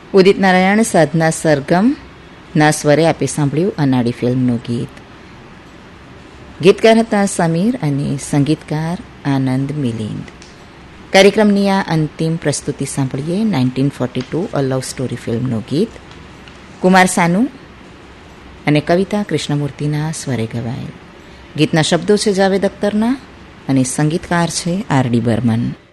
ઉદિત નારાયણ સાધના સરગમના સ્વરે આપે સાંભળ્યું અનાડી ફિલ્મનું ગીત. ગીતકાર હતા સમીર અને સંગીતકાર આનંદ મિલિંદ. કાર્યક્રમની આ અંતિમ પ્રસ્તુતિ સાંભળીએ 1942 અ લવ સ્ટોરી ફિલ્મનું ગીત. કુમાર સાનુ અને કવિતા કૃષ્ણમૂર્તિના સ્વરે ગવાયેલ. ગીતના શબ્દો છે જાવેદ અખ્તરના અને સંગીતકાર છે આર ડી બર્મન.